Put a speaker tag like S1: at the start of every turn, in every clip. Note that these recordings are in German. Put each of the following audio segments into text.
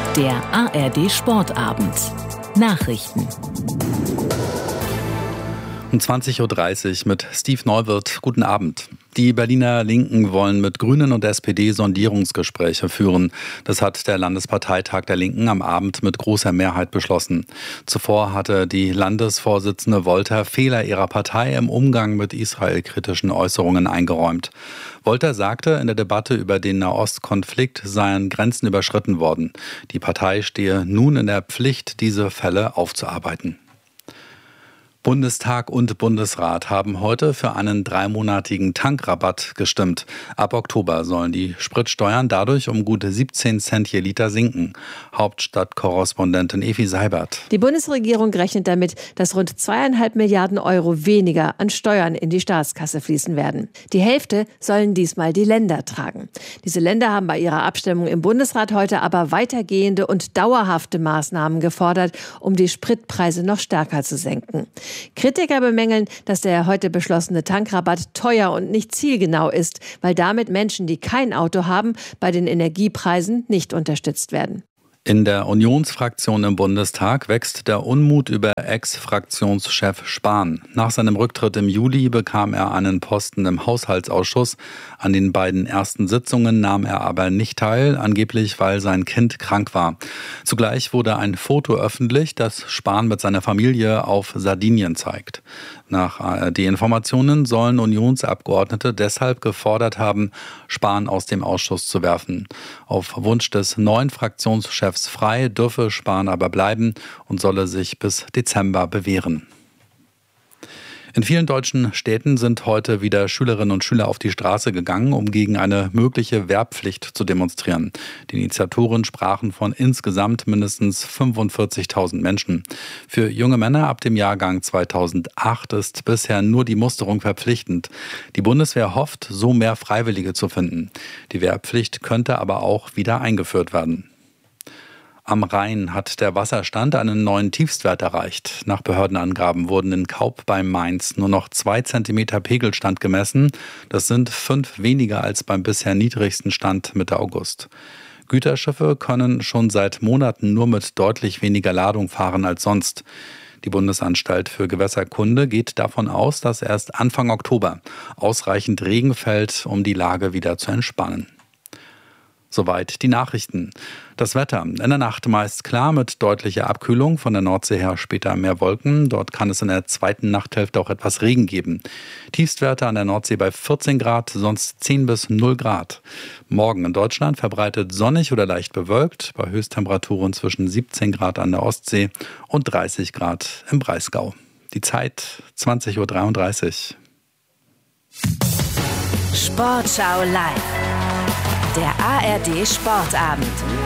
S1: Der ARD Sportabend. Nachrichten.
S2: Um 20.30 Uhr mit Steve Neuwirth. Guten Abend. Die Berliner Linken wollen mit Grünen und SPD Sondierungsgespräche führen. Das hat der Landesparteitag der Linken am Abend mit großer Mehrheit beschlossen. Zuvor hatte die Landesvorsitzende Wolter Fehler ihrer Partei im Umgang mit israelkritischen Äußerungen eingeräumt. Wolter sagte, in der Debatte über den Nahostkonflikt seien Grenzen überschritten worden. Die Partei stehe nun in der Pflicht, diese Fälle aufzuarbeiten. Bundestag und Bundesrat haben heute für einen 3-monatigen Tankrabatt gestimmt. Ab Oktober sollen die Spritsteuern dadurch um gut 17 Cent je Liter sinken. Hauptstadtkorrespondentin Evi Seibert.
S3: Die Bundesregierung rechnet damit, dass rund 2,5 Milliarden Euro weniger an Steuern in die Staatskasse fließen werden. Die Hälfte sollen diesmal die Länder tragen. Diese Länder haben bei ihrer Abstimmung im Bundesrat heute aber weitergehende und dauerhafte Maßnahmen gefordert, um die Spritpreise noch stärker zu senken. Kritiker bemängeln, dass der heute beschlossene Tankrabatt teuer und nicht zielgenau ist, weil damit Menschen, die kein Auto haben, bei den Energiepreisen nicht unterstützt werden.
S2: In der Unionsfraktion im Bundestag wächst der Unmut über Ex-Fraktionschef Spahn. Nach seinem Rücktritt im Juli bekam er einen Posten im Haushaltsausschuss. An den beiden ersten Sitzungen nahm er aber nicht teil, angeblich weil sein Kind krank war. Zugleich wurde ein Foto öffentlich, das Spahn mit seiner Familie auf Sardinien zeigt. Nach ARD-Informationen sollen Unionsabgeordnete deshalb gefordert haben, Spahn aus dem Ausschuss zu werfen. Auf Wunsch des neuen Fraktionschefs Frei dürfe Spahn aber bleiben und solle sich bis Dezember bewähren. In vielen deutschen Städten sind heute wieder Schülerinnen und Schüler auf die Straße gegangen, um gegen eine mögliche Wehrpflicht zu demonstrieren. Die Initiatoren sprachen von insgesamt mindestens 45.000 Menschen. Für junge Männer ab dem Jahrgang 2008 ist bisher nur die Musterung verpflichtend. Die Bundeswehr hofft, so mehr Freiwillige zu finden. Die Wehrpflicht könnte aber auch wieder eingeführt werden. Am Rhein hat der Wasserstand einen neuen Tiefstwert erreicht. Nach Behördenangaben wurden in Kaub bei Mainz nur noch 2 Zentimeter Pegelstand gemessen. Das sind 5 weniger als beim bisher niedrigsten Stand Mitte August. Güterschiffe können schon seit Monaten nur mit deutlich weniger Ladung fahren als sonst. Die Bundesanstalt für Gewässerkunde geht davon aus, dass erst Anfang Oktober ausreichend Regen fällt, um die Lage wieder zu entspannen. Soweit die Nachrichten. Das Wetter. In der Nacht meist klar mit deutlicher Abkühlung. Von der Nordsee her später mehr Wolken. Dort kann es in der zweiten Nachthälfte auch etwas Regen geben. Tiefstwerte an der Nordsee bei 14 Grad, sonst 10 bis 0 Grad. Morgen in Deutschland verbreitet sonnig oder leicht bewölkt. Bei Höchsttemperaturen zwischen 17 Grad an der Ostsee und 30 Grad im Breisgau. Die Zeit 20.33 Uhr.
S1: Sportschau live. Der ARD Sportabend.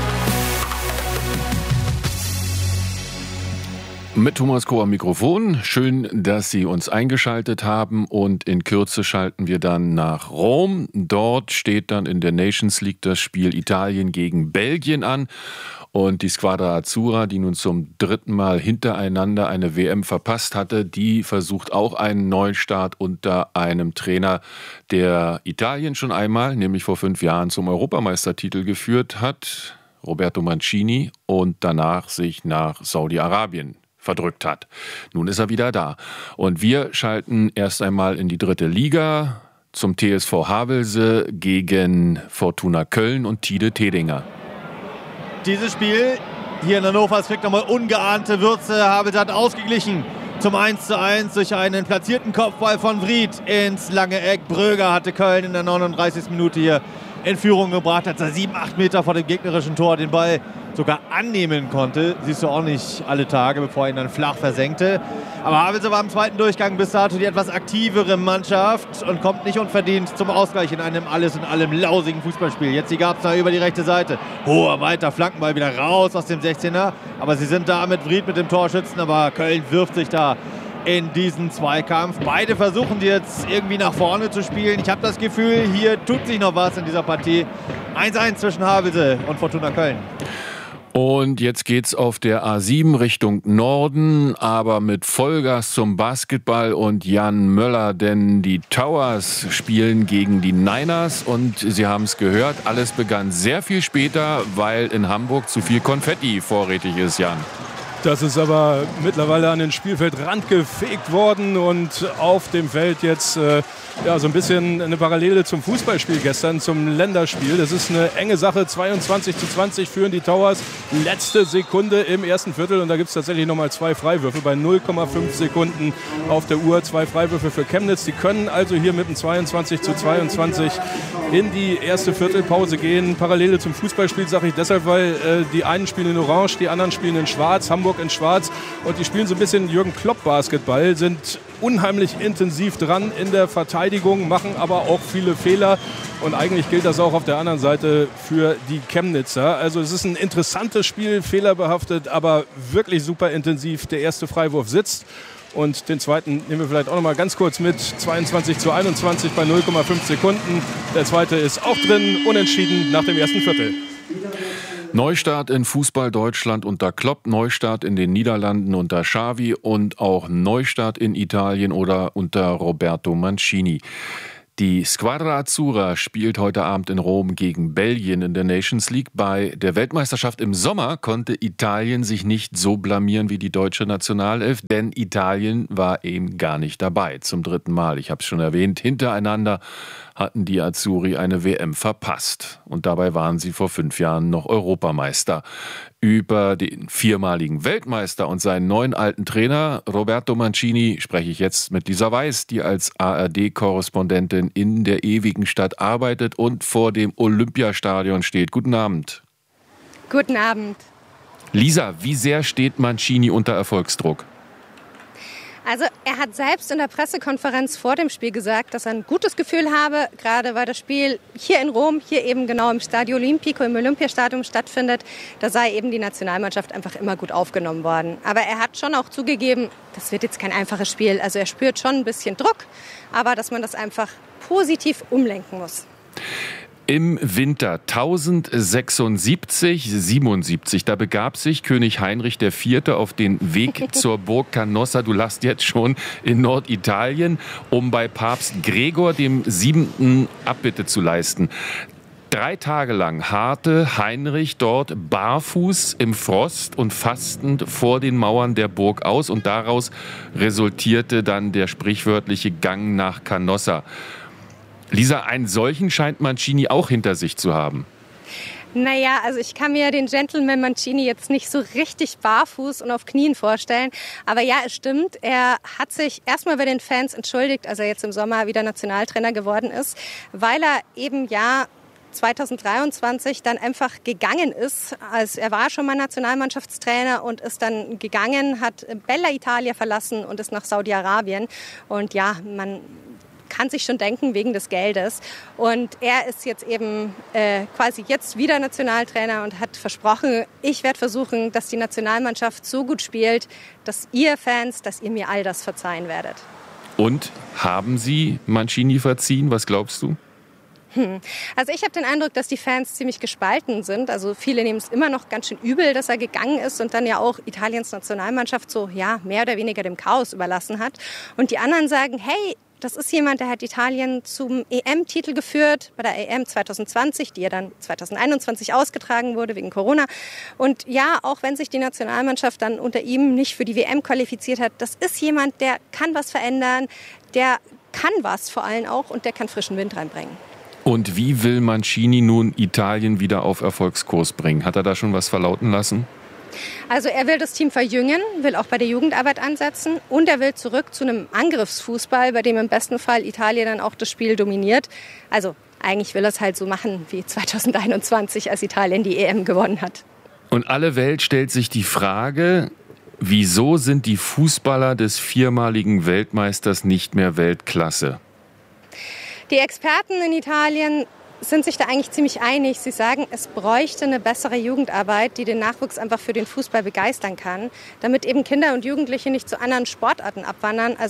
S4: Mit Thomas Koh am Mikrofon. Schön, dass Sie uns eingeschaltet haben und in Kürze schalten wir dann nach Rom. Dort steht dann in der Nations League das Spiel Italien gegen Belgien an. Und die Squadra Azzurra, die nun zum 3. Mal hintereinander eine WM verpasst hatte, die versucht auch einen Neustart unter einem Trainer, der Italien schon einmal, nämlich vor 5 Jahren, zum Europameistertitel geführt hat, Roberto Mancini, und danach sich nach Saudi-Arabien verdrückt hat. Nun ist er wieder da. Und wir schalten erst einmal in die 3. Liga zum TSV Havelse gegen Fortuna Köln und Tide Tedinger.
S5: Dieses Spiel hier in Hannover, es kriegt nochmal ungeahnte Würze. Havelse hat ausgeglichen zum 1:1 durch einen platzierten Kopfball von Vried ins lange Eck. Bröger hatte Köln in der 39. Minute hier in Führung gebracht, als er 7-8 Meter vor dem gegnerischen Tor den Ball sogar annehmen konnte. Siehst du auch nicht alle Tage, bevor er ihn dann flach versenkte. Aber Havelse war im zweiten Durchgang bis dato die etwas aktivere Mannschaft und kommt nicht unverdient zum Ausgleich in einem alles in allem lausigen Fußballspiel. Jetzt die Gabsner über die rechte Seite. Hoher, weiter Flankenball wieder raus aus dem 16er. Aber sie sind da mit Vried, mit dem Torschützen. Aber Köln wirft sich da in diesen Zweikampf. Beide versuchen jetzt irgendwie nach vorne zu spielen. Ich habe das Gefühl, hier tut sich noch was in dieser Partie. 1:1 zwischen Havelse und Fortuna Köln.
S4: Und jetzt geht's auf der A7 Richtung Norden, aber mit Vollgas zum Basketball und Jan Möller, denn die Towers spielen gegen die Niners und Sie haben es gehört, alles begann sehr viel später, weil in Hamburg zu viel Konfetti vorrätig ist, Jan.
S6: Das ist aber mittlerweile an den Spielfeldrand gefegt worden und auf dem Feld jetzt so ein bisschen eine Parallele zum Fußballspiel gestern, zum Länderspiel. Das ist eine enge Sache, 22:20 führen die Towers, letzte Sekunde im ersten Viertel und da gibt es tatsächlich nochmal 2 Freiwürfe bei 0,5 Sekunden auf der Uhr, 2 Freiwürfe für Chemnitz. Die können also hier mit dem 22:22 in die erste Viertelpause gehen. Parallele zum Fußballspiel sage ich deshalb, weil die einen spielen in Orange, die anderen spielen in Schwarz, Hamburg in Schwarz und die spielen so ein bisschen Jürgen Klopp Basketball, sind unheimlich intensiv dran in der Verteidigung, machen aber auch viele Fehler und eigentlich gilt das auch auf der anderen Seite für die Chemnitzer. Also es ist ein interessantes Spiel, fehlerbehaftet, aber wirklich super intensiv. Der erste Freiwurf sitzt und den zweiten nehmen wir vielleicht auch noch mal ganz kurz mit. 22:21 bei 0,5 Sekunden. Der zweite ist auch drin, unentschieden nach dem ersten Viertel.
S4: Neustart in Fußball Deutschland unter Klopp, Neustart in den Niederlanden unter Xavi und auch Neustart in Italien oder unter Roberto Mancini. Die Squadra Azzurra spielt heute Abend in Rom gegen Belgien in der Nations League. Bei der Weltmeisterschaft im Sommer konnte Italien sich nicht so blamieren wie die deutsche Nationalelf, denn Italien war eben gar nicht dabei. Zum 3. Mal, ich habe es schon erwähnt, hintereinander hatten die Azzurri eine WM verpasst. Und dabei waren sie vor 5 Jahren noch Europameister. Über den 4-maligen Weltmeister und seinen neuen alten Trainer Roberto Mancini spreche ich jetzt mit Lisa Weiß, die als ARD-Korrespondentin in der ewigen Stadt arbeitet und vor dem Olympiastadion steht. Guten Abend.
S7: Guten Abend.
S4: Lisa, wie sehr steht Mancini unter Erfolgsdruck?
S7: Also er hat selbst in der Pressekonferenz vor dem Spiel gesagt, dass er ein gutes Gefühl habe, gerade weil das Spiel hier in Rom, hier eben genau im Stadio Olimpico, im Olympiastadion stattfindet, da sei eben die Nationalmannschaft einfach immer gut aufgenommen worden. Aber er hat schon auch zugegeben, das wird jetzt kein einfaches Spiel. Also er spürt schon ein bisschen Druck, aber dass man das einfach positiv umlenken muss.
S4: Im Winter 1076, da begab sich König Heinrich IV. Auf den Weg zur Burg Canossa, du lachst jetzt schon, in Norditalien, um bei Papst Gregor VII. Abbitte zu leisten. 3 Tage lang harrte Heinrich dort barfuß im Frost und fastend vor den Mauern der Burg aus und daraus resultierte dann der sprichwörtliche Gang nach Canossa. Lisa, einen solchen scheint Mancini auch hinter sich zu haben.
S7: Naja, also ich kann mir den Gentleman Mancini jetzt nicht so richtig barfuß und auf Knien vorstellen. Aber ja, es stimmt, er hat sich erstmal bei den Fans entschuldigt, als er jetzt im Sommer wieder Nationaltrainer geworden ist, weil er eben 2023 dann einfach gegangen ist. Also er war schon mal Nationalmannschaftstrainer und ist dann gegangen, hat Bella Italia verlassen und ist nach Saudi-Arabien. Und ja, man kann sich schon denken, wegen des Geldes. Und er ist jetzt eben quasi jetzt wieder Nationaltrainer und hat versprochen, ich werde versuchen, dass die Nationalmannschaft so gut spielt, dass ihr Fans, dass ihr mir all das verzeihen werdet.
S4: Und haben Sie Mancini verziehen? Was glaubst du?
S7: Also ich habe den Eindruck, dass die Fans ziemlich gespalten sind. Also viele nehmen es immer noch ganz schön übel, dass er gegangen ist und dann ja auch Italiens Nationalmannschaft so mehr oder weniger dem Chaos überlassen hat. Und die anderen sagen, hey, das ist jemand, der hat Italien zum EM-Titel geführt, bei der EM 2020, die ja dann 2021 ausgetragen wurde wegen Corona. Und ja, auch wenn sich die Nationalmannschaft dann unter ihm nicht für die WM qualifiziert hat, das ist jemand, der kann was verändern, der kann was vor allem auch und der kann frischen Wind reinbringen.
S4: Und wie will Mancini nun Italien wieder auf Erfolgskurs bringen? Hat er da schon was verlauten lassen?
S7: Also er will das Team verjüngen, will auch bei der Jugendarbeit ansetzen und er will zurück zu einem Angriffsfußball, bei dem im besten Fall Italien dann auch das Spiel dominiert. Also eigentlich will er es halt so machen wie 2021, als Italien die EM gewonnen hat.
S4: Und alle Welt stellt sich die Frage, wieso sind die Fußballer des 4-maligen Weltmeisters nicht mehr Weltklasse?
S7: Die Experten in Italien sind sich da eigentlich ziemlich einig. Sie sagen, es bräuchte eine bessere Jugendarbeit, die den Nachwuchs einfach für den Fußball begeistern kann, damit eben Kinder und Jugendliche nicht zu anderen Sportarten abwandern. Also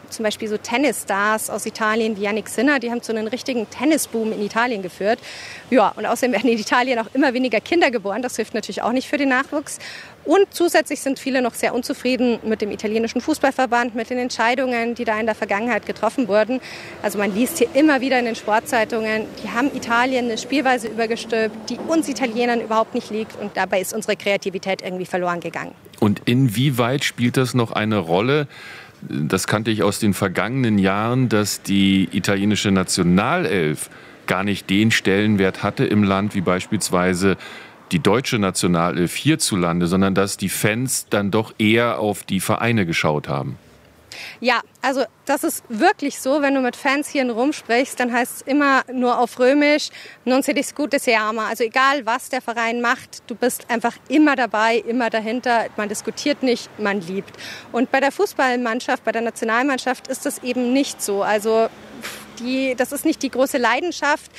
S7: zum Beispiel so Tennisstars aus Italien wie Jannik Sinner, die haben so einen richtigen Tennisboom in Italien geführt. Ja, und außerdem werden in Italien auch immer weniger Kinder geboren. Das hilft natürlich auch nicht für den Nachwuchs. Und zusätzlich sind viele noch sehr unzufrieden mit dem italienischen Fußballverband, mit den Entscheidungen, die da in der Vergangenheit getroffen wurden. Also man liest hier immer wieder in den Sportzeitungen, die haben Italien eine Spielweise übergestülpt, die uns Italienern überhaupt nicht liegt. Und dabei ist unsere Kreativität irgendwie verloren gegangen.
S4: Und inwieweit spielt das noch eine Rolle? Das kannte ich aus den vergangenen Jahren, dass die italienische Nationalelf gar nicht den Stellenwert hatte im Land wie beispielsweise die deutsche Nationalelf hierzulande, sondern dass die Fans dann doch eher auf die Vereine geschaut haben.
S7: Ja, also das ist wirklich so, wenn du mit Fans hier in Rom sprichst, dann heißt es immer nur auf Römisch, non si discute se ama. Also egal, was der Verein macht, du bist einfach immer dabei, immer dahinter. Man diskutiert nicht, man liebt. Und bei der Fußballmannschaft, bei der Nationalmannschaft ist das eben nicht so. Also das ist nicht die große Leidenschaft.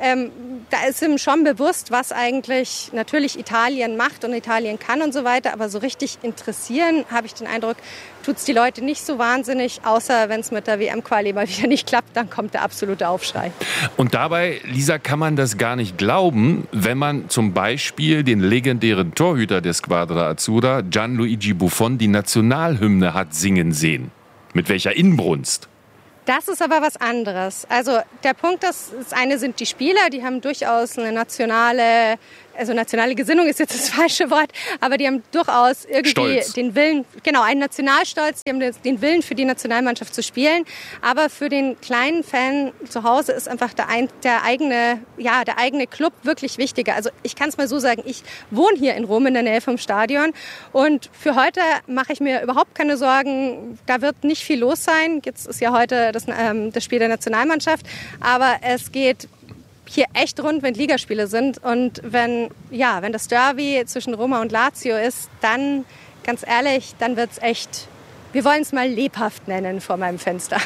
S7: Da ist ihm schon bewusst, was eigentlich natürlich Italien macht und Italien kann und so weiter. Aber so richtig interessieren, habe ich den Eindruck, tut es die Leute nicht so wahnsinnig. Außer wenn es mit der WM-Quali mal wieder nicht klappt, dann kommt der absolute Aufschrei.
S4: Und dabei, Lisa, kann man das gar nicht glauben, wenn man zum Beispiel den legendären Torhüter der Squadra Azzurra, Gianluigi Buffon, die Nationalhymne hat singen sehen. Mit welcher Inbrunst?
S7: Das ist aber was anderes. Also der Punkt ist, das eine sind die Spieler, die haben durchaus eine nationale Gesinnung ist jetzt das falsche Wort, aber die haben durchaus irgendwie
S4: Stolz.
S7: Den Willen, genau, einen Nationalstolz, die haben den Willen für die Nationalmannschaft zu spielen. Aber für den kleinen Fan zu Hause ist einfach der eigene Club wirklich wichtiger. Also ich kann es mal so sagen, ich wohne hier in Rom in der Nähe vom Stadion und für heute mache ich mir überhaupt keine Sorgen, da wird nicht viel los sein. Jetzt ist ja heute das Spiel der Nationalmannschaft, aber es geht hier echt rund, wenn Ligaspiele sind. Und wenn das Derby zwischen Roma und Lazio ist, dann, ganz ehrlich, dann wird es echt, wir wollen es mal lebhaft nennen vor meinem Fenster.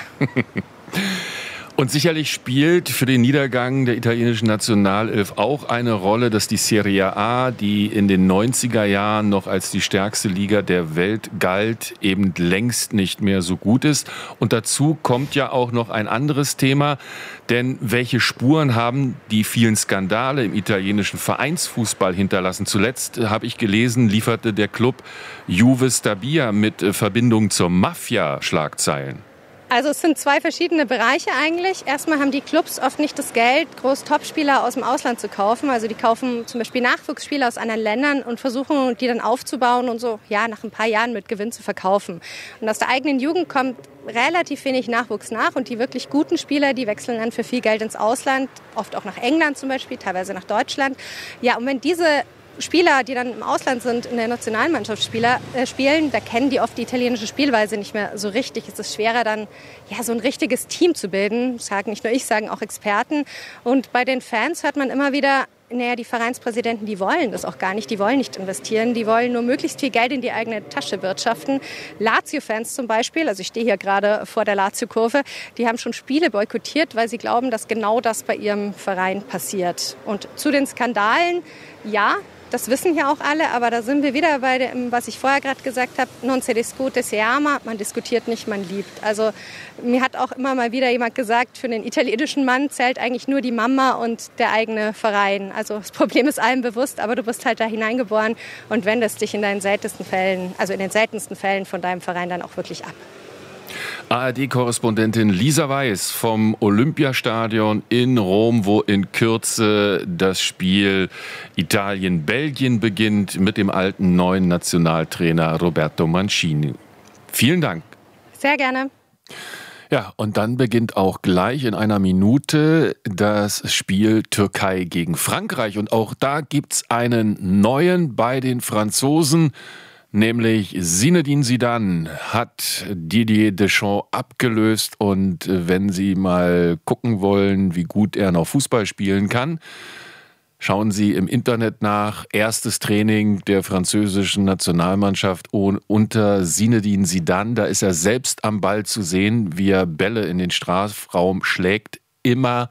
S4: Und sicherlich spielt für den Niedergang der italienischen Nationalelf auch eine Rolle, dass die Serie A, die in den 90er Jahren noch als die stärkste Liga der Welt galt, eben längst nicht mehr so gut ist. Und dazu kommt ja auch noch ein anderes Thema, denn welche Spuren haben die vielen Skandale im italienischen Vereinsfußball hinterlassen? Zuletzt, habe ich gelesen, lieferte der Club Juve Stabia mit Verbindung zur Mafia Schlagzeilen.
S7: Also es sind zwei verschiedene Bereiche eigentlich. Erstmal haben die Clubs oft nicht das Geld, groß Topspieler aus dem Ausland zu kaufen. Also die kaufen zum Beispiel Nachwuchsspieler aus anderen Ländern und versuchen, die dann aufzubauen und so nach ein paar Jahren mit Gewinn zu verkaufen. Und aus der eigenen Jugend kommt relativ wenig Nachwuchs nach und die wirklich guten Spieler, die wechseln dann für viel Geld ins Ausland, oft auch nach England zum Beispiel, teilweise nach Deutschland. Ja, und wenn diese Spieler, die dann im Ausland sind, in der Nationalmannschaft spielen, da kennen die oft die italienische Spielweise nicht mehr so richtig. Es ist schwerer dann, so ein richtiges Team zu bilden. Das sagen nicht nur ich, sagen auch Experten. Und bei den Fans hört man immer wieder, die Vereinspräsidenten, die wollen das auch gar nicht. Die wollen nicht investieren. Die wollen nur möglichst viel Geld in die eigene Tasche wirtschaften. Lazio-Fans zum Beispiel, also ich stehe hier gerade vor der Lazio-Kurve, die haben schon Spiele boykottiert, weil sie glauben, dass genau das bei ihrem Verein passiert. Und zu den Skandalen, ja, das wissen hier auch alle, aber da sind wir wieder bei dem, was ich vorher gerade gesagt habe, non si discute se ama, man diskutiert nicht, man liebt. Also mir hat auch immer mal wieder jemand gesagt, für einen italienischen Mann zählt eigentlich nur die Mama und der eigene Verein. Also das Problem ist allen bewusst, aber du bist halt da hineingeboren und wendest dich in den seltensten Fällen von deinem Verein dann auch wirklich ab.
S4: ARD-Korrespondentin Lisa Weiß vom Olympiastadion in Rom, wo in Kürze das Spiel Italien-Belgien beginnt mit dem alten neuen Nationaltrainer Roberto Mancini. Vielen Dank.
S7: Sehr gerne.
S4: Ja, und dann beginnt auch gleich in einer Minute das Spiel Türkei gegen Frankreich. Und auch da gibt's einen neuen bei den Franzosen. Nämlich Zinedine Zidane hat Didier Deschamps abgelöst und wenn Sie mal gucken wollen, wie gut er noch Fußball spielen kann, schauen Sie im Internet nach. Erstes Training der französischen Nationalmannschaft unter Zinedine Zidane. Da ist er selbst am Ball zu sehen, wie er Bälle in den Strafraum schlägt, immer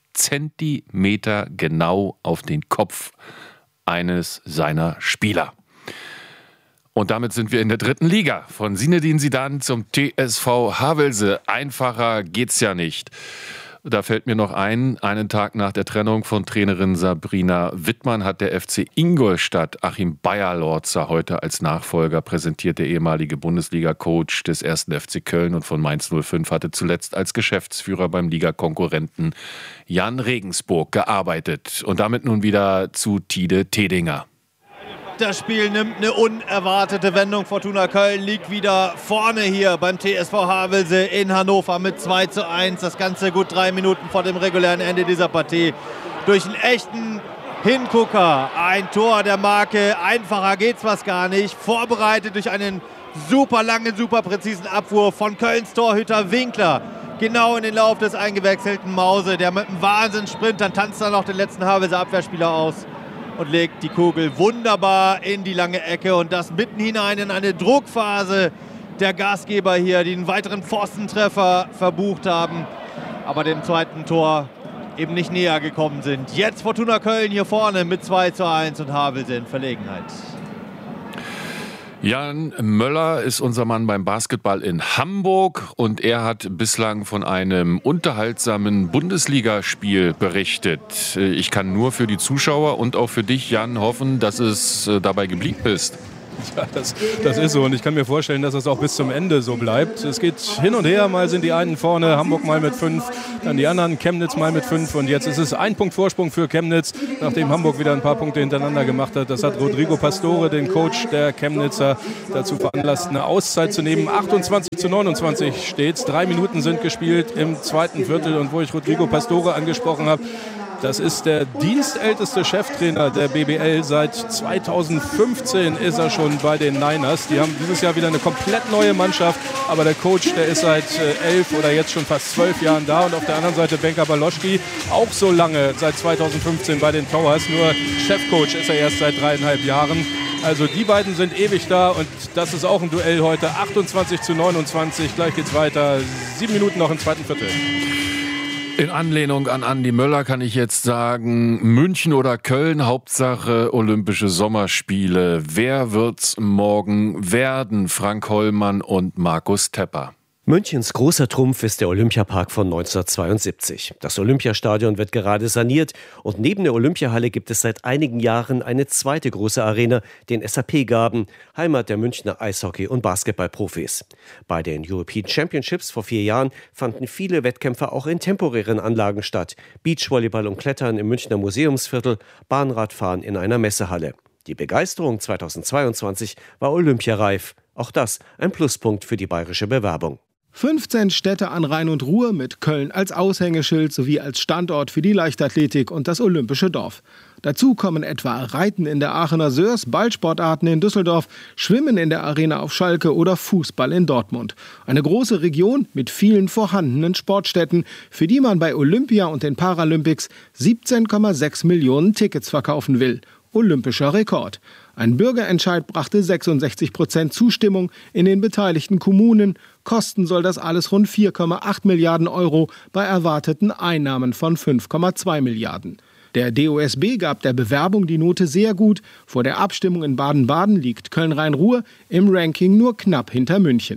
S4: Zentimeter genau auf den Kopf eines seiner Spieler. Und damit sind wir in der 3. Liga. Von Zinedine Zidane zum TSV Havelse. Einfacher geht's ja nicht. Da fällt mir noch ein, einen Tag nach der Trennung von Trainerin Sabrina Wittmann hat der FC Ingolstadt Achim Beyer-Lorzer heute als Nachfolger präsentiert. Der ehemalige Bundesliga-Coach des 1. FC Köln und von Mainz 05 hatte zuletzt als Geschäftsführer beim Ligakonkurrenten Jan Regensburg gearbeitet. Und damit nun wieder zu Tide Tedinger.
S5: Das Spiel nimmt eine unerwartete Wendung. Fortuna Köln liegt wieder vorne hier beim TSV Havelse in Hannover mit 2:1. Das Ganze gut 3 Minuten vor dem regulären Ende dieser Partie. Durch einen echten Hingucker. Ein Tor der Marke. Einfacher geht's fast gar nicht. Vorbereitet durch einen super langen, super präzisen Abwurf von Kölns Torhüter Winkler. Genau in den Lauf des eingewechselten Mause. Der mit einem Wahnsinnssprint, dann tanzt er noch den letzten Havelser Abwehrspieler aus und legt die Kugel wunderbar in die lange Ecke und das mitten hinein in eine Druckphase der Gastgeber hier, die einen weiteren Pfostentreffer verbucht haben, aber dem zweiten Tor eben nicht näher gekommen sind. Jetzt Fortuna Köln hier vorne mit 2:1 und Havelse in Verlegenheit.
S4: Jan Möller ist unser Mann beim Basketball in Hamburg und er hat bislang von einem unterhaltsamen Bundesligaspiel berichtet. Ich kann nur für die Zuschauer und auch für dich, Jan, hoffen, dass es dabei geblieben ist.
S6: Ja, das ist so und ich kann mir vorstellen, dass das auch bis zum Ende so bleibt. Es geht hin und her, mal sind die einen vorne, Hamburg mal mit 5, dann die anderen, Chemnitz mal mit 5 und jetzt ist es 1 Punkt Vorsprung für Chemnitz, nachdem Hamburg wieder ein paar Punkte hintereinander gemacht hat. Das hat Rodrigo Pastore, den Coach der Chemnitzer, dazu veranlasst, eine Auszeit zu nehmen. 28:29 steht's, 3 Minuten sind gespielt im zweiten Viertel und wo ich Rodrigo Pastore angesprochen habe, das ist der dienstälteste Cheftrainer der BBL. Seit 2015 ist er schon bei den Niners. Die haben dieses Jahr wieder eine komplett neue Mannschaft. Aber der Coach, der ist seit 11 oder jetzt schon fast 12 Jahren da. Und auf der anderen Seite Benka Baloschki, auch so lange, seit 2015 bei den Towers. Nur Chefcoach ist er erst seit 3,5 Jahren. Also die beiden sind ewig da. Und das ist auch ein Duell heute. 28:29. Gleich geht's weiter. 7 Minuten noch im zweiten Viertel.
S4: In Anlehnung an Andi Möller kann ich jetzt sagen, München oder Köln, Hauptsache Olympische Sommerspiele. Wer wird's morgen werden? Frank Hollmann und Markus Tepper.
S8: Münchens großer Trumpf ist der Olympiapark von 1972. Das Olympiastadion wird gerade saniert und neben der Olympiahalle gibt es seit einigen Jahren eine zweite große Arena, den SAP-Garden, Heimat der Münchner Eishockey- und Basketballprofis. Bei den European Championships vor 4 Jahren fanden viele Wettkämpfe auch in temporären Anlagen statt. Beachvolleyball und Klettern im Münchner Museumsviertel, Bahnradfahren in einer Messehalle. Die Begeisterung 2022 war olympiareif. Auch das ein Pluspunkt für die bayerische Bewerbung.
S9: 15 Städte an Rhein und Ruhr mit Köln als Aushängeschild sowie als Standort für die Leichtathletik und das Olympische Dorf. Dazu kommen etwa Reiten in der Aachener Sörs, Ballsportarten in Düsseldorf, Schwimmen in der Arena auf Schalke oder Fußball in Dortmund. Eine große Region mit vielen vorhandenen Sportstätten, für die man bei Olympia und den Paralympics 17,6 Millionen Tickets verkaufen will. Olympischer Rekord. Ein Bürgerentscheid brachte 66% Zustimmung in den beteiligten Kommunen. Kosten soll das alles rund 4,8 Milliarden Euro bei erwarteten Einnahmen von 5,2 Milliarden. Der DOSB gab der Bewerbung die Note sehr gut. Vor der Abstimmung in Baden-Baden liegt Köln-Rhein-Ruhr im Ranking nur knapp hinter München.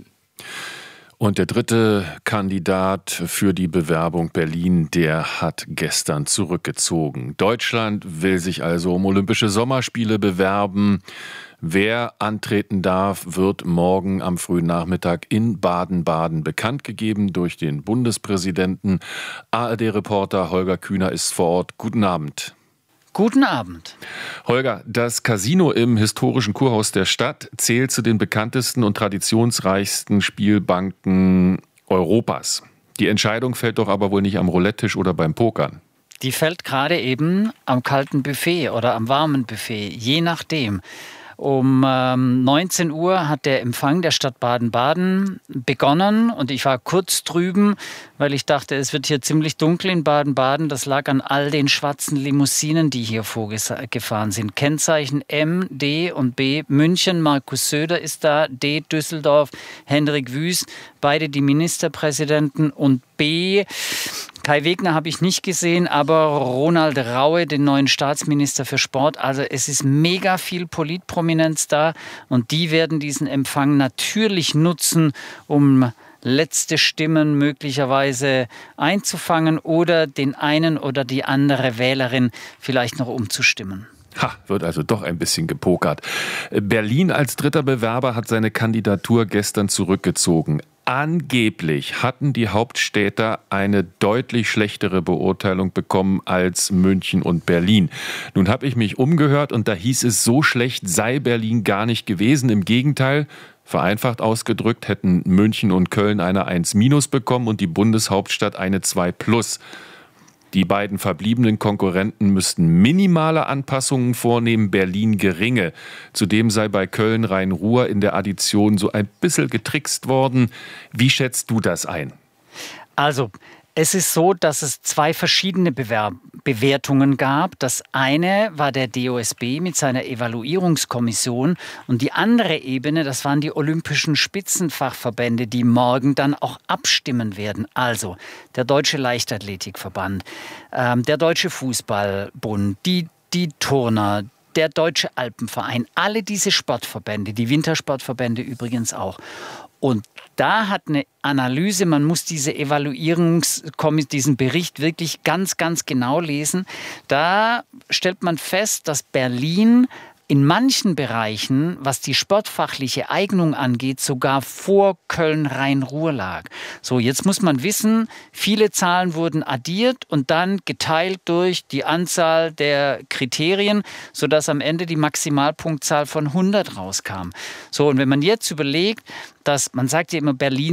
S4: Und der dritte Kandidat für die Bewerbung Berlin, der hat gestern zurückgezogen. Deutschland will sich also um Olympische Sommerspiele bewerben. Wer antreten darf, wird morgen am frühen Nachmittag in Baden-Baden bekannt gegeben durch den Bundespräsidenten. ARD-Reporter Holger Kühner ist vor Ort. Guten Abend.
S10: Guten Abend.
S4: Holger, das Casino im historischen Kurhaus der Stadt zählt zu den bekanntesten und traditionsreichsten Spielbanken Europas. Die Entscheidung fällt doch aber wohl nicht am Roulette-Tisch oder beim Pokern.
S10: Die fällt gerade eben am kalten Buffet oder am warmen Buffet, je nachdem. Um 19 Uhr hat der Empfang der Stadt Baden-Baden begonnen und ich war kurz drüben, weil ich dachte, es wird hier ziemlich dunkel in Baden-Baden. Das lag an all den schwarzen Limousinen, die hier vorgefahren sind. Kennzeichen M, D und B. München, Markus Söder ist da, D, Düsseldorf, Hendrik Wüst, beide die Ministerpräsidenten und B, Kai Wegner habe ich nicht gesehen, aber Ronald Raue, den neuen Staatsminister für Sport. Also es ist mega viel Politprominenz da und die werden diesen Empfang natürlich nutzen, um letzte Stimmen möglicherweise einzufangen oder den einen oder die andere Wählerin vielleicht noch umzustimmen.
S4: Wird also doch ein bisschen gepokert. Berlin als dritter Bewerber hat seine Kandidatur gestern zurückgezogen. Angeblich hatten die Hauptstädter eine deutlich schlechtere Beurteilung bekommen als München und Berlin. Nun habe ich mich umgehört und da hieß es, so schlecht sei Berlin gar nicht gewesen. Im Gegenteil, vereinfacht ausgedrückt, hätten München und Köln eine 1- bekommen und die Bundeshauptstadt eine 2+. Die beiden verbliebenen Konkurrenten müssten minimale Anpassungen vornehmen, Berlin geringe. Zudem sei bei Köln Rhein-Ruhr in der Addition so ein bisschen getrickst worden. Wie schätzt du das ein?
S10: Also, es ist so, dass es zwei verschiedene Bewertungen gab. Das eine war der DOSB mit seiner Evaluierungskommission und die andere Ebene, das waren die olympischen Spitzenfachverbände, die morgen dann auch abstimmen werden. Also der Deutsche Leichtathletikverband, der Deutsche Fußballbund, die Turner, der Deutsche Alpenverein, alle diese Sportverbände, die Wintersportverbände übrigens auch. Und da hat eine Analyse, man muss diesen Bericht wirklich ganz, ganz genau lesen. Da stellt man fest, dass Berlin in manchen Bereichen, was die sportfachliche Eignung angeht, sogar vor Köln-Rhein-Ruhr lag. So, jetzt muss man wissen, viele Zahlen wurden addiert und dann geteilt durch die Anzahl der Kriterien, sodass am Ende die Maximalpunktzahl von 100 rauskam. So, und wenn man jetzt überlegt, dass man sagt ja immer, Berlin